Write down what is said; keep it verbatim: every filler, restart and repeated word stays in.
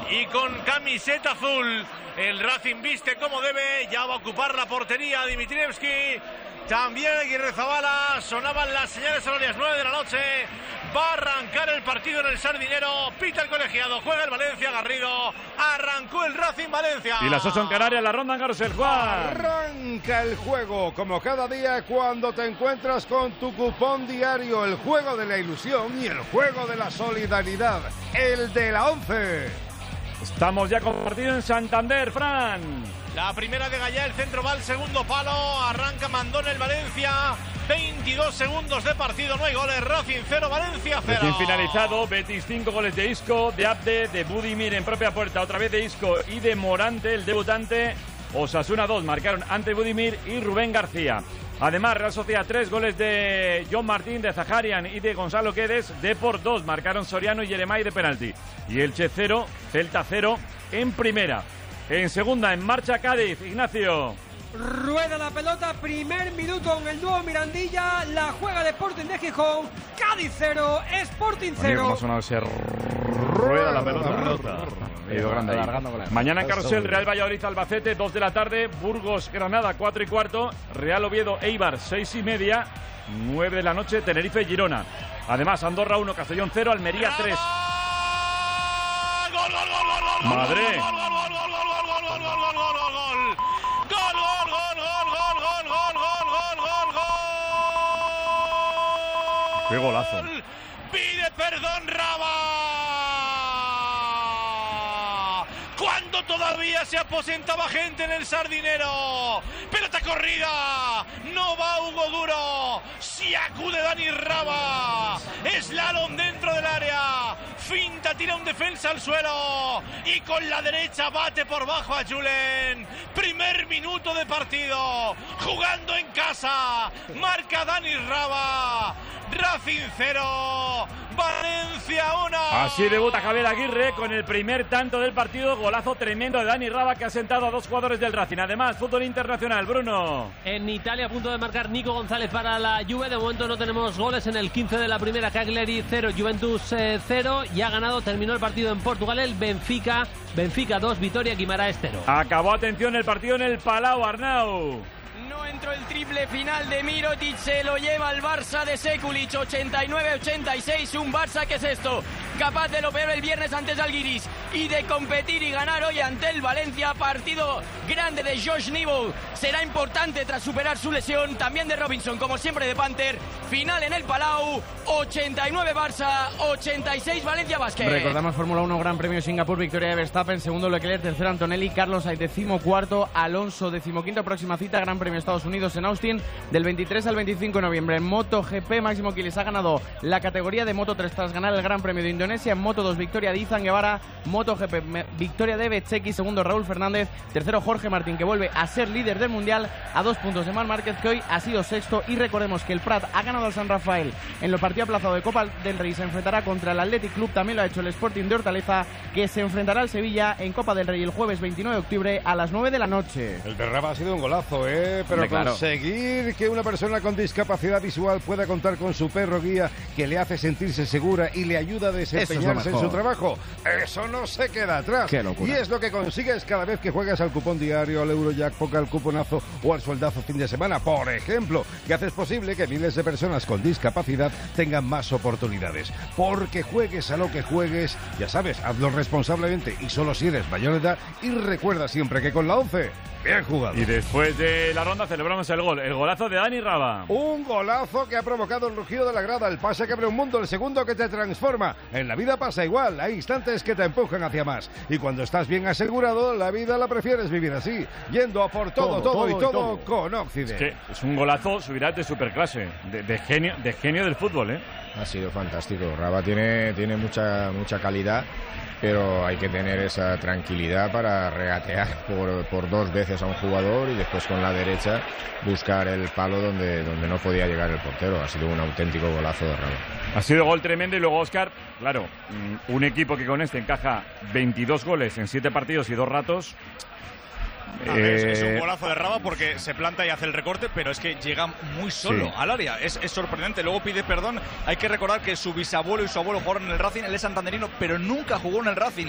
y con camiseta azul. El Racing viste como debe, ya va a ocupar la portería Dimitrievski. También Aguirrezabala, sonaban las señales horarias, nueve de la noche. Va a arrancar el partido en el Sardinero. Pita el colegiado, juega el Valencia. Garrido, arrancó el Racing Valencia. Y las ocho en Canarias, la ronda en Carrusel, Juan. Arranca el juego, como cada día cuando te encuentras con tu cupón diario. El juego de la ilusión y el juego de la solidaridad. El de la once. Estamos ya compartidos en Santander, Fran. La primera de Gallá, el centro va al segundo palo. Arranca Mandón el Valencia. veintidós segundos de partido, no hay goles. Racing cero, Valencia cero. Recién finalizado, Betis cinco goles de Isco, de Abde, de Budimir en propia puerta, otra vez de Isco y de Morante, el debutante. Osasuna dos, marcaron ante Budimir y Rubén García. Además, Real Sociedad tres, goles de John Martín, de Zaharian y de Gonzalo Quedes. Depor dos, marcaron Soriano y Yeremay de penalti. Y Elche cero, Celta cero en primera. En segunda, en marcha Cádiz, Ignacio. Rueda la pelota, primer minuto en el nuevo Mirandilla, la juega el Sporting de Gijón, Cádiz cero, Sporting cero. ¿Cómo ha sonado ese rueda la pelota? Grande ahí. Mañana en Carrusel, Real Valladolid Albacete, dos de la tarde, Burgos Granada, cuatro y cuarto, Real Oviedo Eibar, seis y media, nueve de la noche, Tenerife Girona. Además, Andorra uno, Castellón cero, Almería tres. ¡Gol, gol, gol, gol, gol! ¡Madre! ¡Gol, gol, gol, gol, gol, gol, gol, gol, gol, gol, gol, gol, gol! ¡Gol, gol, gol, gol, gol, gol, gol, gol, gol! ¡Qué golazo! ¡Pide perdón, Raba! Cuando todavía se aposentaba gente en el Sardinero. ¡Pelota corrida! ¡No va Hugo Duro! ¡Si acude Dani Raba! ¡Slalom dentro del área! Finta, tira un defensa al suelo y con la derecha bate por bajo a Julen. Primer minuto de partido, jugando en casa, marca Dani Raba. Racing cero, Valencia uno. Así debuta Javier Aguirre con el primer tanto del partido, golazo tremendo de Dani Raba que ha sentado a dos jugadores del Racing. Además, fútbol internacional, Bruno. En Italia a punto de marcar Nico González para la Juve, de momento no tenemos goles en el quince de la primera, Cagliari cero, Juventus eh, cero, y ha ganado, terminó el partido en Portugal el Benfica, Benfica dos, Vitoria Guimaraes cero. Acabó, atención, el partido en el Palau, Arnau. No entró el triple final de Mirotic, se lo lleva el Barça de Sekulic, ochenta y nueve ochenta y seis, un Barça que es esto, capaz de lo peor el viernes ante Žalgiris y de competir y ganar hoy ante el Valencia. Partido grande de Josh Nibble, será importante tras superar su lesión, también de Robinson, como siempre de Panther. Final en el Palau, ochenta y nueve Barça, ochenta y seis Valencia Basket. Recordamos Fórmula uno, Gran Premio Singapur, victoria de Verstappen, segundo Leclerc, tercero Antonelli, Carlos Sainz decimocuarto, Alonso decimoquinto, próxima cita Gran Premio Estados Unidos en Austin del veintitrés al veinticinco de noviembre. En MotoGP, Máximo Quiles ha ganado la categoría de Moto tres tras ganar el Gran Premio de Indonesia. En Moto dos, victoria de Izan Guevara. MotoGP, victoria de Bezzecchi, segundo Raúl Fernández, tercero Jorge Martín, que vuelve a ser líder del Mundial a dos puntos de Marc Márquez, que hoy ha sido sexto. Y recordemos que el Prat ha ganado al San Rafael en los partidos aplazados de Copa del Rey, se enfrentará contra el Athletic Club, también lo ha hecho el Sporting de Hortaleza, que se enfrentará al Sevilla en Copa del Rey el jueves veintinueve de octubre a las nueve de la noche. El de Raba ha sido un golazo, ¿eh? Pero Claro. conseguir que una persona con discapacidad visual pueda contar con su perro guía que le hace sentirse segura y le ayuda a desempeñarse en su trabajo, eso no se queda atrás. Y es lo que consigues cada vez que juegas al cupón diario, al Eurojackpot, al cuponazo o al sueldazo fin de semana, por ejemplo, que haces posible que miles de personas con discapacidad tengan más oportunidades. Porque juegues a lo que juegues, ya sabes, hazlo responsablemente y solo si eres mayor de edad, y recuerda siempre que con la once, bien jugado. Y después de la ronda celebramos el gol, el golazo de Dani Raba. Un golazo que ha provocado el rugido de la grada, el pase que abre un mundo, el segundo que te transforma. En la vida pasa igual, hay instantes que te empujan hacia más. Y cuando estás bien asegurado, la vida la prefieres vivir así, yendo a por todo, todo, todo y todo, todo con Occident. Es que es un golazo, subirá de superclase, de, de genio, de genio del fútbol, ¿eh? Ha sido fantástico. Raba tiene, tiene mucha, mucha calidad, pero hay que tener esa tranquilidad para regatear por, por dos veces a un jugador y después con la derecha buscar el palo donde, donde no podía llegar el portero. Ha sido un auténtico golazo de Raba. Ha sido gol tremendo y luego Óscar, claro, un equipo que con este encaja veintidós goles en siete partidos y dos ratos. Ah, eh... es, es un golazo de Raba porque se planta y hace el recorte, pero es que llega muy solo sí. al área. Es, es sorprendente. Luego pide perdón. Hay que recordar que su bisabuelo y su abuelo jugaron en el Racing. Él es santanderino, pero nunca jugó en el Racing.